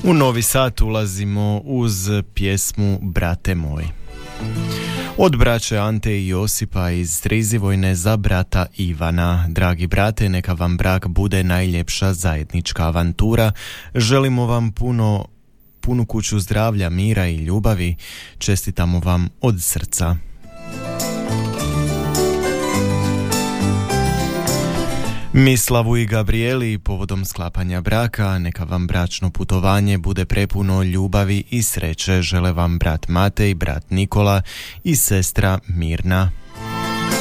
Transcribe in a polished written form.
U novi sat ulazimo uz pjesmu Brate moj. Od braće Ante i Josipa iz Strizivojne za brata Ivana. Dragi brate, neka vam brak bude najljepša zajednička avantura. Želimo vam punu kuću zdravlja, mira i ljubavi. Čestitamo vam od srca. Mislavu i Gabrieli povodom sklapanja braka, neka vam bračno putovanje bude prepuno ljubavi i sreće. Žele vam brat Matej, brat Nikola i sestra Mirna.